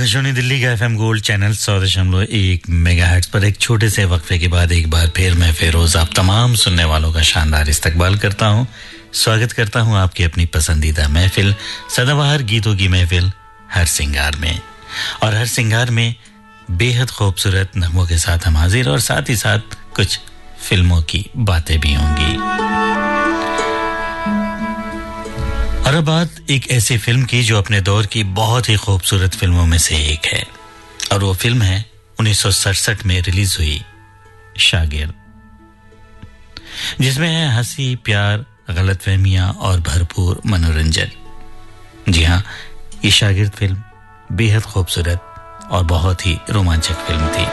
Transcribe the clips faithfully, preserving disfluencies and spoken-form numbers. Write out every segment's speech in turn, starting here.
आकाशवाणी दिल्ली का FM gold channel सौ दशमलव एक मेगाहर्ट्ज पर एक छोटे से वक्फे के बाद एक बार फिर मैं फेरोज आप तमाम सुनने वालों का शानदार इस्तकबाल करता हूं। स्वागत करता हूं आपकी अपनी पसंदीदा महफिल सदाबहार गीतों की महफिल हर सिंगार में। और हर सिंगार में बेहद खूबसूरत नगमों के साथ हम हाजिर और साथ ही साथ कुछ फिल्मों की बातें भी होंगी। और अब बात एक ऐसी फिल्म की जो अपने दौर की बहुत ही खूबसूरत फिल्मों में से एक है और वो फिल्म है उन्नीस सौ सड़सठ में रिलीज हुई शागिर्द, जिसमें है हंसी, प्यार, गलतफहमियां और भरपूर मनोरंजन। जी हाँ, ये शागिर्द फिल्म बेहद खूबसूरत और बहुत ही रोमांचक फिल्म थी।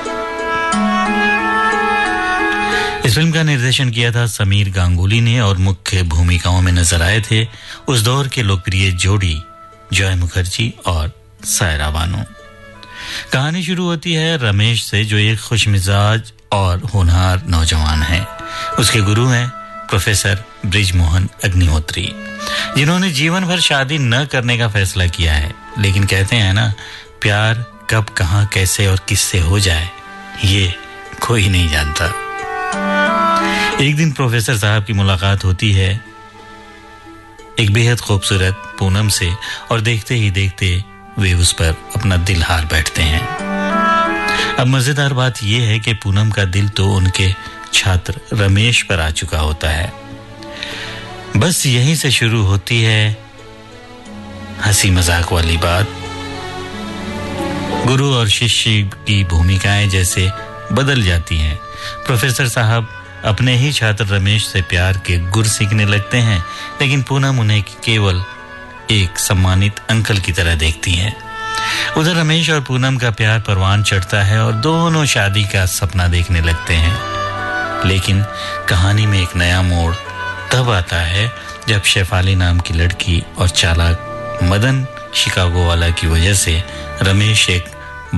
इस फिल्म का निर्देशन किया था समीर गांगुली ने और मुख्य भूमिकाओं में नजर आए थे उस दौर के लोकप्रिय जोड़ी जॉय मुखर्जी और सायरा बानो। कहानी शुरू होती है रमेश से, जो एक खुशमिजाज और होनहार नौजवान है। उसके गुरु हैं प्रोफेसर ब्रिजमोहन अग्निहोत्री, जिन्होंने जीवन भर शादी न करने का फैसला किया है। लेकिन कहते हैं ना, प्यार कब, कहां, कैसे और किससे हो जाए ये कोई नहीं जानता। एक दिन प्रोफेसर साहब की मुलाकात होती है एक बेहद खूबसूरत पूनम से और देखते ही देखते वे उस पर अपना दिल हार बैठते हैं। अब मजेदार बात यह है कि पूनम का दिल तो उनके छात्र रमेश पर आ चुका होता है। बस यहीं से शुरू होती है हंसी मजाक वाली बात। गुरु और शिष्य की भूमिकाएं जैसे बदल जाती हैं। प्रोफेसर साहब अपने ही छात्र रमेश से प्यार के गुर सीखने लगते हैं, लेकिन पूनम उन्हें केवल एक सम्मानित अंकल की तरह देखती हैं। उधर रमेश और पूनम का प्यार परवान चढ़ता है और दोनों शादी का सपना देखने लगते हैं। लेकिन कहानी में एक नया मोड़ तब आता है जब शेफाली नाम की लड़की और चालाक मदन शिकागो वाला की वजह से रमेश एक